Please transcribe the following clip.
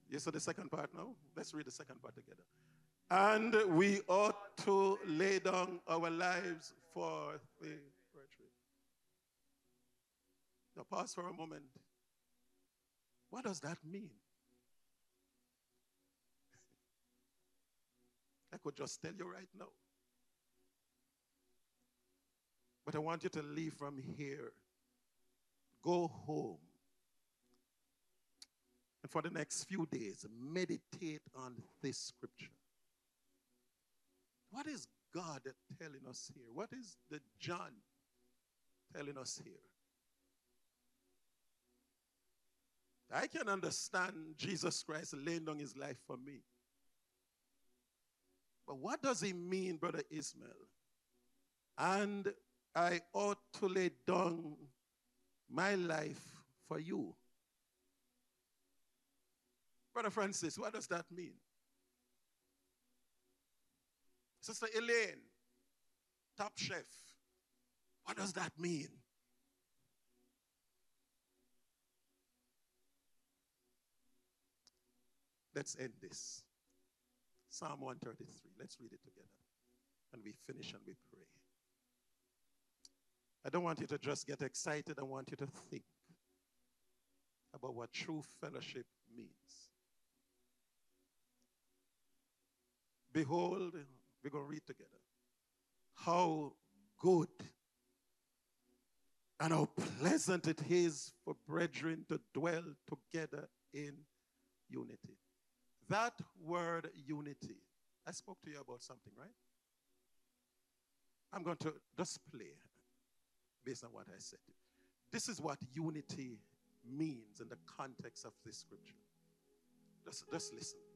You saw the second part now? Let's read the second part together. And we ought to lay down our lives for the brethren. Now, pause for a moment. What does that mean? I could just tell you right now. But I want you to leave from here. Go home. And for the next few days, meditate on this scripture. What is God telling us here? What is the John telling us here? I can understand Jesus Christ laying down his life for me. But what does he mean, Brother Ismail? And I ought to lay down my life for you. Brother Francis, what does that mean? Sister Elaine, top chef, what does that mean? Let's end this. Psalm 133. Let's read it together. And we finish and we pray. I don't want you to just get excited. I want you to think about what true fellowship means. Behold, we're going to read together. How good and how pleasant it is for brethren to dwell together in unity. That word unity, I spoke to you about something, right? I'm going to just play based on what I said. This is what unity means in the context of this scripture. Just listen.